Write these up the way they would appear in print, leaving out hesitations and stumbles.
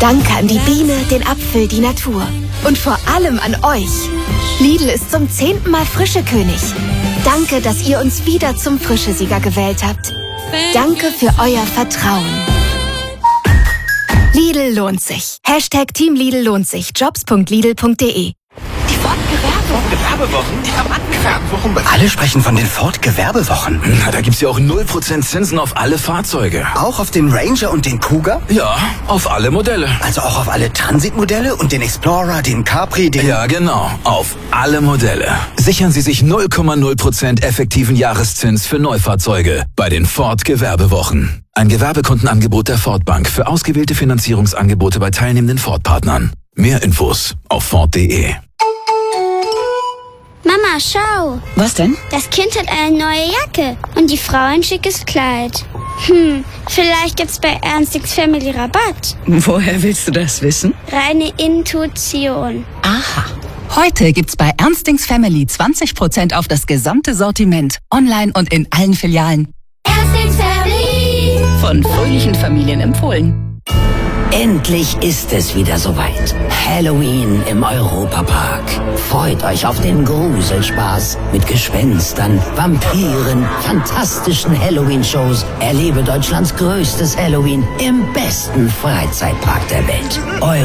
Danke an die Biene, den Apfel, die Natur. Und vor allem an euch. Lidl ist zum 10. Mal Frischekönig. Danke, dass ihr uns wieder zum Frischesieger gewählt habt. Danke für euer Vertrauen. Lidl lohnt sich. #Team Lidl lohnt sich. Jobs.lidl.de. Die Ford-Gewerbewochen? Die Rabattgewerbewochen? Alle sprechen von den Ford-Gewerbewochen. Na, da gibt's ja auch 0% Zinsen auf alle Fahrzeuge. Auch auf den Ranger und den Kuga? Ja, auf alle Modelle. Also auch auf alle Transit-Modelle und den Explorer, den Capri, den... Ja, genau. Auf alle Modelle. Sichern Sie sich 0,0% effektiven Jahreszins für Neufahrzeuge bei den Ford-Gewerbewochen. Ein Gewerbekundenangebot der Ford Bank für ausgewählte Finanzierungsangebote bei teilnehmenden Ford-Partnern. Mehr Infos auf Ford.de. Mama, schau. Was denn? Das Kind hat eine neue Jacke und die Frau ein schickes Kleid. Vielleicht gibt's bei Ernstings Family Rabatt. Woher willst du das wissen? Reine Intuition. Aha. Heute gibt's bei Ernstings Family 20% auf das gesamte Sortiment. Online und in allen Filialen. Ernstings Family. Von fröhlichen Familien empfohlen. Endlich ist es wieder soweit. Halloween im Europapark. Freut euch auf den Gruselspaß mit Gespenstern, Vampiren, fantastischen Halloween-Shows. Erlebe Deutschlands größtes Halloween im besten Freizeitpark der Welt.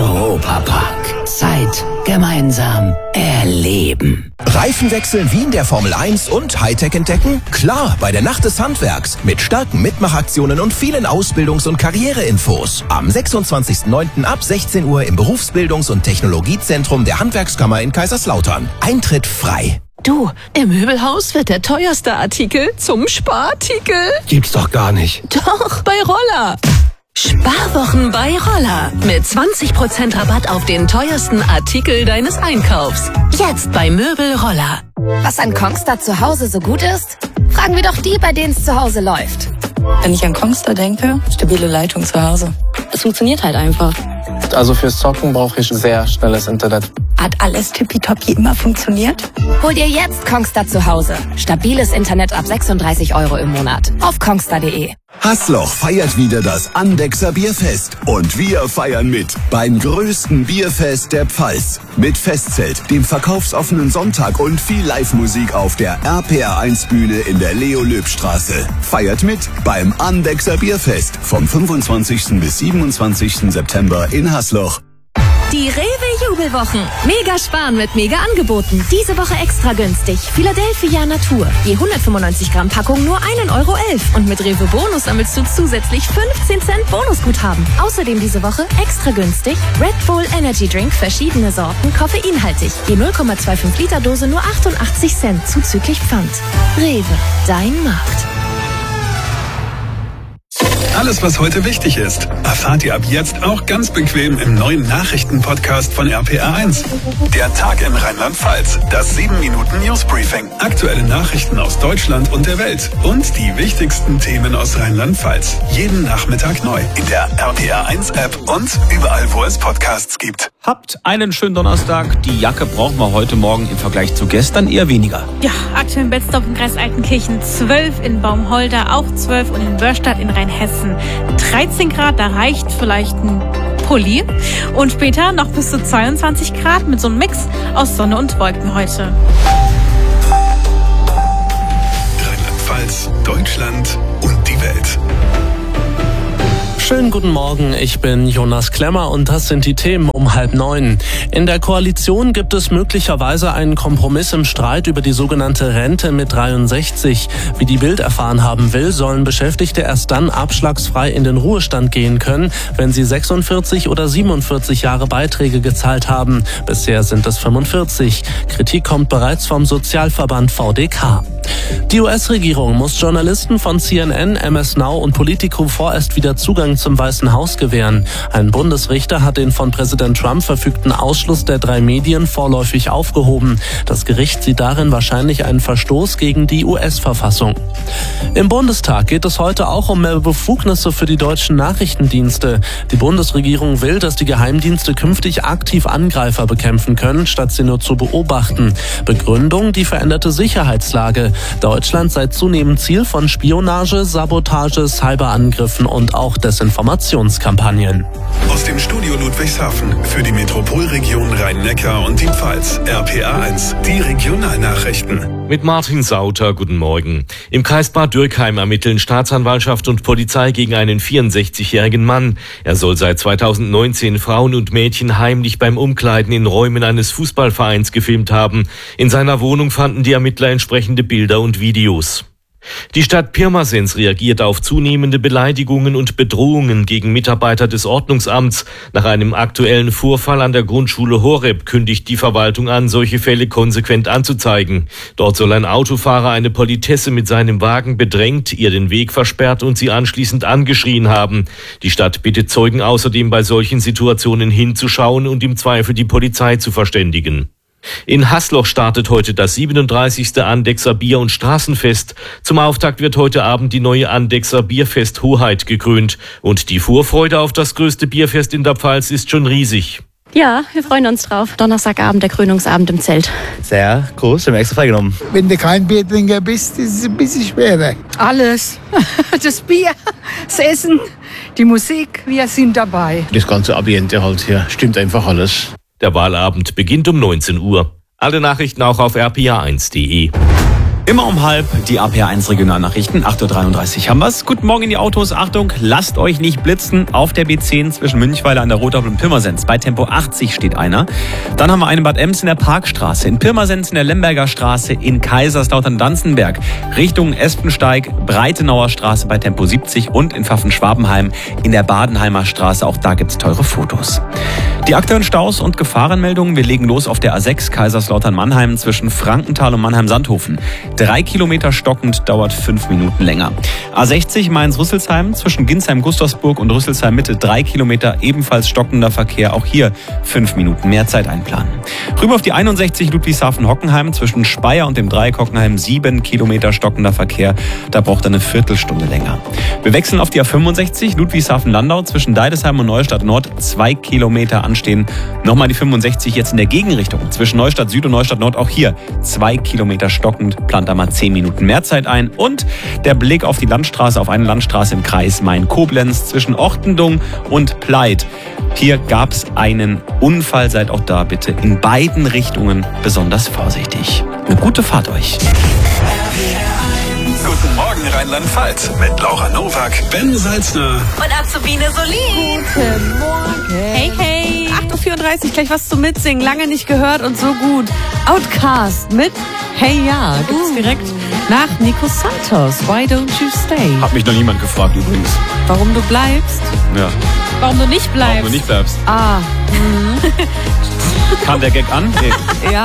Europapark. Zeit gemeinsam erleben. Reifen wechseln wie in der Formel 1 und Hightech entdecken? Klar, bei der Nacht des Handwerks. Mit starken Mitmachaktionen und vielen Ausbildungs- und Karriereinfos. Am 26.09. ab 16 Uhr im Berufsbildungs- und Technologiezentrum der Handwerkskammer in Kaiserslautern. Eintritt frei. Du, im Möbelhaus wird der teuerste Artikel zum Sparartikel. Gibt's doch gar nicht. Doch, bei Roller. Sparwochen bei Roller. Mit 20% Rabatt auf den teuersten Artikel deines Einkaufs. Jetzt bei Möbel Roller. Was an Kongstar zu Hause so gut ist? Fragen wir doch die, bei denen es zu Hause läuft. Wenn ich an Kongstar denke, stabile Leitung zu Hause. Es funktioniert halt einfach. Also fürs Zocken brauche ich sehr schnelles Internet. Hat alles tippitoppi immer funktioniert? Hol dir jetzt Kongstar zu Hause. Stabiles Internet ab 36 € im Monat. Auf kongstar.de. Haßloch feiert wieder das Andechser Bierfest. Und wir feiern mit beim größten Bierfest der Pfalz. Mit Festzelt, dem verkaufsoffenen Sonntag und viel Live-Musik auf der RPR1-Bühne in der Leo-Löb-Straße. Feiert mit beim Andechser Bierfest vom 25. bis 27. September in Haßloch. Die Rewe-Jubelwochen. Mega sparen mit Mega-Angeboten. Diese Woche extra günstig. Philadelphia Natur. Je 195 Gramm Packung nur 1,11 € Und mit Rewe Bonus sammelst du zusätzlich 15 Cent Bonusguthaben. Außerdem diese Woche extra günstig Red Bull Energy Drink, verschiedene Sorten, koffeinhaltig. Je 0,25 Liter Dose nur 88 Cent zuzüglich Pfand. Rewe, dein Markt. Alles, was heute wichtig ist, erfahrt ihr ab jetzt auch ganz bequem im neuen Nachrichtenpodcast von RPR1. Der Tag in Rheinland-Pfalz, das 7-Minuten-Newsbriefing, aktuelle Nachrichten aus Deutschland und der Welt und die wichtigsten Themen aus Rheinland-Pfalz. Jeden Nachmittag neu in der RPR1-App und überall, wo es Podcasts gibt. Habt einen schönen Donnerstag. Die Jacke brauchen wir heute Morgen im Vergleich zu gestern eher weniger. Ja, aktuell in Betzdorf im Kreis Altenkirchen 12, in Baumholder auch 12 und in Börstadt in Rheinhessen 13 Grad, da reicht vielleicht ein Pulli. Und später noch bis zu 22 Grad mit so einem Mix aus Sonne und Wolken heute. Rheinland-Pfalz, Deutschland und die Welt. Schönen guten Morgen, ich bin Jonas Klemmer und das sind die Themen um 8:30. In der Koalition gibt es möglicherweise einen Kompromiss im Streit über die sogenannte Rente mit 63. Wie die Bild erfahren haben will, sollen Beschäftigte erst dann abschlagsfrei in den Ruhestand gehen können, wenn sie 46 oder 47 Jahre Beiträge gezahlt haben. Bisher sind es 45. Kritik kommt bereits vom Sozialverband VDK. Die US-Regierung muss Journalisten von CNN, MS Now und Politico vorerst wieder Zugang zum Weißen Haus gewähren. Ein Bundesrichter hat den von Präsident Trump verfügten Ausschluss der 3 Medien vorläufig aufgehoben. Das Gericht sieht darin wahrscheinlich einen Verstoß gegen die US-Verfassung. Im Bundestag geht es heute auch um mehr Befugnisse für die deutschen Nachrichtendienste. Die Bundesregierung will, dass die Geheimdienste künftig aktiv Angreifer bekämpfen können, statt sie nur zu beobachten. Begründung: die veränderte Sicherheitslage. Deutschland sei zunehmend Ziel von Spionage, Sabotage, Cyberangriffen und auch Desinformationskampagnen. Aus dem Studio Ludwigshafen für die Metropolregion Rhein-Neckar und die Pfalz. RPR1, die Regionalnachrichten. Mit Martin Sauter, guten Morgen. Im Kreis Bad Dürkheim ermitteln Staatsanwaltschaft und Polizei gegen einen 64-jährigen Mann. Er soll seit 2019 Frauen und Mädchen heimlich beim Umkleiden in Räumen eines Fußballvereins gefilmt haben. In seiner Wohnung fanden die Ermittler entsprechende Bilder und Videos. Die Stadt Pirmasens reagiert auf zunehmende Beleidigungen und Bedrohungen gegen Mitarbeiter des Ordnungsamts. Nach einem aktuellen Vorfall an der Grundschule Horeb kündigt die Verwaltung an, solche Fälle konsequent anzuzeigen. Dort soll ein Autofahrer eine Politesse mit seinem Wagen bedrängt, ihr den Weg versperrt und sie anschließend angeschrien haben. Die Stadt bittet Zeugen außerdem, bei solchen Situationen hinzuschauen und im Zweifel die Polizei zu verständigen. In Hasloch startet heute das 37. Andechser Bier- und Straßenfest. Zum Auftakt wird heute Abend die neue Andechser Bierfest Hoheit gekrönt. Und die Vorfreude auf das größte Bierfest in der Pfalz ist schon riesig. Ja, wir freuen uns drauf. Donnerstagabend, der Krönungsabend im Zelt. Sehr groß, wir haben extra freigenommen. Wenn du kein Biertrinker bist, ist es ein bisschen schwerer. Alles. Das Bier, das Essen, die Musik, wir sind dabei. Das ganze Ambiente halt hier, stimmt einfach alles. Der Wahlabend beginnt um 19 Uhr. Alle Nachrichten auch auf rpa1.de. Immer um halb die RPR1 Regionalnachrichten. 8.33 Uhr haben wir's. Guten Morgen in die Autos. Achtung, lasst euch nicht blitzen. Auf der B10 zwischen Münchweiler an der Rotaupel und Pirmasens. Bei Tempo 80 steht einer. Dann haben wir einen in Bad Ems in der Parkstraße. In Pirmasens in der Lemberger Straße. In Kaiserslautern-Danzenberg. Richtung Espensteig, Breitenauer Straße bei Tempo 70. Und in Pfaffen-Schwabenheim in der Badenheimer Straße. Auch da gibt's teure Fotos. Die aktuellen Staus und Gefahrenmeldungen. Wir legen los auf der A6 Kaiserslautern-Mannheim zwischen Frankenthal und Mannheim-Sandhofen. 3 Kilometer stockend, dauert 5 Minuten länger. A60 Mainz-Rüsselsheim zwischen Ginsheim-Gustavsburg und Rüsselsheim-Mitte 3 Kilometer, ebenfalls stockender Verkehr. Auch hier 5 Minuten mehr Zeit einplanen. Rüber auf die 61 Ludwigshafen-Hockenheim zwischen Speyer und dem Dreieck Hockenheim 7 Kilometer stockender Verkehr. Da braucht er eine Viertelstunde länger. Wir wechseln auf die A65 Ludwigshafen-Landau zwischen Deidesheim und Neustadt Nord 2 Kilometer anstehen. Nochmal die 65 jetzt in der Gegenrichtung zwischen Neustadt Süd und Neustadt Nord. Auch hier 2 Kilometer stockend. Plant da mal 10 Minuten mehr Zeit ein. Und der Blick auf die Landstraße, auf eine Landstraße im Kreis Main-Koblenz zwischen Ortendung und Pleit. Hier gab es einen Unfall. Seid auch da bitte in beiden Richtungen besonders vorsichtig. Eine gute Fahrt euch. Guten Morgen Rheinland-Pfalz mit Laura Nowak, Ben Salzner und Azubine Solin. Guten Morgen. Hey, hey. 8.34 Uhr, gleich was zum Mitsingen. Lange nicht gehört und so gut. Outcast mit Hey Ja. Gibt's direkt nach Nico Santos. Why don't you stay? Hat mich noch niemand gefragt übrigens. Warum du bleibst? Ja. Warum du nicht bleibst? Warum du nicht bleibst. Ah. Kam der Gag an? Nee. Ja.